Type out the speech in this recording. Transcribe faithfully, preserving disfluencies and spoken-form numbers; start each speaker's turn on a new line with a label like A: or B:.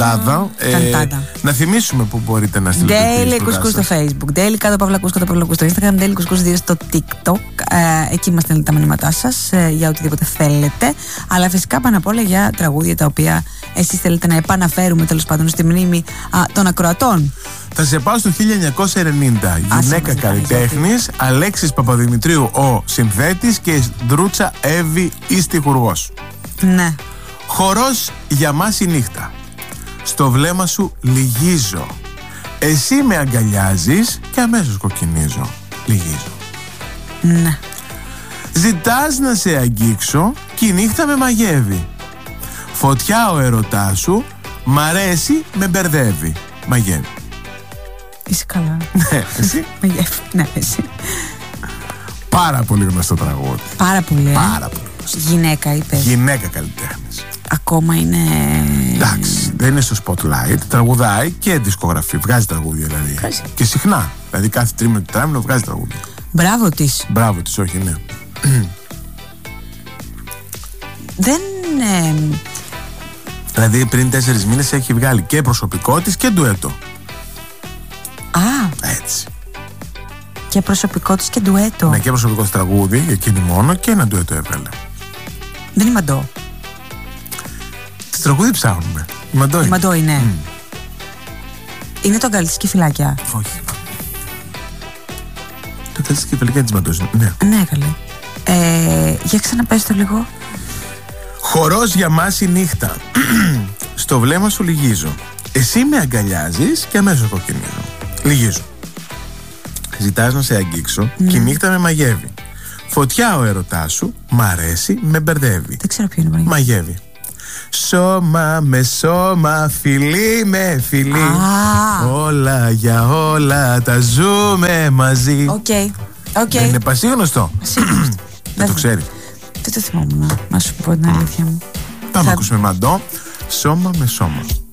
A: Ε, να θυμίσουμε που μπορείτε να στείλετε.
B: Daily Κουσκού στο Facebook, Daily κάτω παύλα Κουσκού κάτω παύλα Κουσκού στο Instagram, Daily Κουσκού δύο στο TikTok. Ε, εκεί μας στέλνετε τα μηνύματά σας ε, για οτιδήποτε θέλετε. Αλλά φυσικά πάνω απ' όλα για τραγούδια τα οποία εσείς θέλετε να επαναφέρουμε τέλος πάντων στη μνήμη α, των ακροατών.
A: Θα σε πάω στο χίλια εννιακόσια ενενήντα. Γυναίκα καλλιτέχνης, Αλέξης Παπαδημητρίου ο συνθέτης και Ντρούτσα Εύη η στιχουργός.
B: Ναι.
A: Χορός για μας η νύχτα. Στο βλέμμα σου λυγίζω. Εσύ με αγκαλιάζεις και αμέσως κοκκινίζω. Λυγίζω.
B: Ναι.
A: Ζητάς να σε αγγίξω και η νύχτα με μαγεύει. Φωτιά ο ερωτάς σου, μ' αρέσει, με μπερδεύει. Μαγεύει.
B: Είσαι καλά.
A: Ναι, εσύ.
B: Μαγεύει, ναι, εσύ.
A: Πάρα πολύ γνωστό τραγούδι.
B: Πάρα πολύ. Ε?
A: Πάρα πολύ γνωστό.
B: Γυναίκα είπε.
A: Γυναίκα καλλιτέχνης.
B: Ακόμα είναι.
A: Εντάξει, δεν είναι στο spotlight. Τραγουδάει και δισκογραφεί. Βγάζει τραγούδια δηλαδή.
B: Βγάζει.
A: Και συχνά. Δηλαδή κάθε τρίμηνο τετράμηνο βγάζει τραγούδια.
B: Μπράβο της.
A: Μπράβο της, όχι, ναι.
B: Δεν. Ε...
A: Δηλαδή πριν τέσσερις μήνες έχει βγάλει και προσωπικό της και ντουέτο.
B: Α.
A: Έτσι.
B: Και προσωπικό της και ντουέτο.
A: Ναι, και προσωπικό της τραγούδι, για εκείνη μόνο, και ένα ντουέτο έβγαλε.
B: Δεν είναι μαντό.
A: Στη τραγούδι ψάχνουμε. Η Μαντό είναι.
B: Η Μαντό είναι. Mm. Είναι το αγκαλιστή και φυλάκια.
A: Όχι. Το αγκαλιστή και φυλάκια της Μαντός είναι. Ναι.
B: Ναι, καλέ. Ε, για ξαναπες το λίγο.
A: Χορός για μας η νύχτα. Στο βλέμμα σου λυγίζω. Εσύ με αγκαλιάζεις και αμέσως κοκκινίζω. Λυγίζω. Ζητάς να σε αγγίξω mm. και η νύχτα με μαγεύει. Φωτιά ο ερωτάς σου, μ' αρέσει, με μπερδεύει.
B: Δεν ξέρω ποιο είναι μαγεύει.
A: Μαγεύει. Σώμα με σώμα, φιλί με φιλί. Ah. Όλα για όλα τα ζούμε μαζί.
B: Οκ. Okay. Okay.
A: Δεν είναι πασίγνωστο. Δεν το ξέρει.
B: Δεν το θυμόμουν, να σου πω την αλήθεια μου.
A: Πάμε να ακούσουμε Μαντό. Σώμα με σώμα.